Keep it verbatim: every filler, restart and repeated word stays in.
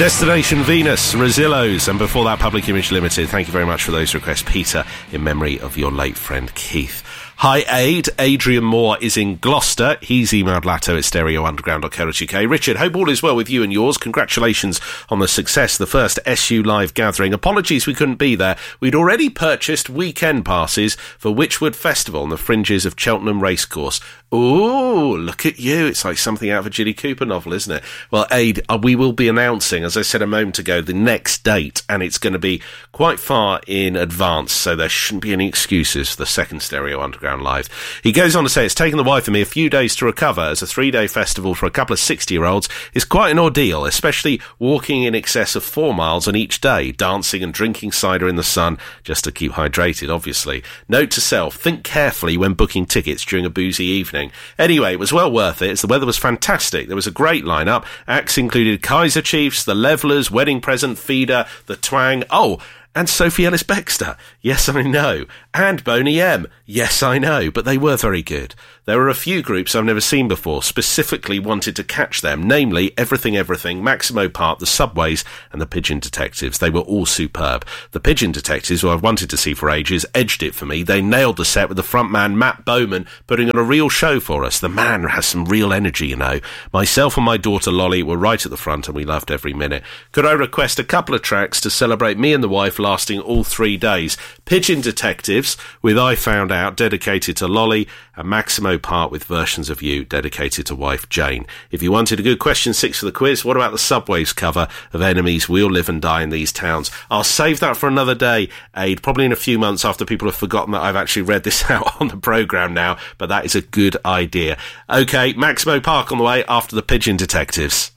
Destination Venus, Rosillos, and before that, Public Image Limited. Thank you very much for those requests, Peter, in memory of your late friend Keith. Hi, Aid. Adrian Moore is in Gloucester. He's emailed Latto at stereo underground dot co dot uk. Richard, hope all is well with you and yours. Congratulations on the success of the first S U Live gathering. Apologies we couldn't be there. We'd already purchased weekend passes for Witchwood Festival on the fringes of Cheltenham Racecourse. Ooh, look at you. It's like something out of a Ginny Cooper novel, isn't it? Well, Aid, uh, we will be announcing, as I said a moment ago, the next date, and it's going to be quite far in advance, so there shouldn't be any excuses for the second Stereo Underground Live. He goes on to say, it's taken the wife and me a few days to recover, as a three-day festival for a couple of sixty-year-olds is quite an ordeal, especially walking in excess of four miles on each day, dancing and drinking cider in the sun, just to keep hydrated, obviously. Note to self, think carefully when booking tickets during a boozy evening. Anyway, it was well worth it, as the weather was fantastic. There was a great lineup. Acts included Kaiser Chiefs, the Levellers, Wedding Present, Feeder, the Twang, oh, and Sophie Ellis-Bextor. Yes, I know. And Boney M. Yes, I know, but they were very good. There were a few groups I've never seen before, specifically wanted to catch them, namely Everything Everything, Maximo Park, the Subways, and the Pigeon Detectives. They were all superb. The Pigeon Detectives, who I've wanted to see for ages, edged it for me. They nailed the set with the frontman Matt Bowman putting on a real show for us. The man has some real energy, you know. Myself and my daughter Lolly were right at the front, and we loved every minute. Could I request a couple of tracks to celebrate me and the wife lasting all three days? Pigeon Detectives with I Found Out, dedicated to Lolly, and Maximo Park with Versions of You, dedicated to wife Jane. If you wanted a good question six for the quiz, what about the Subways cover of Enemies, We'll Live and Die in These Towns? I'll save that for another day, Aid, probably in a few months after people have forgotten that I've actually read this out on the programme now, but that is a good idea. OK, Maximo Park on the way after the Pigeon Detectives.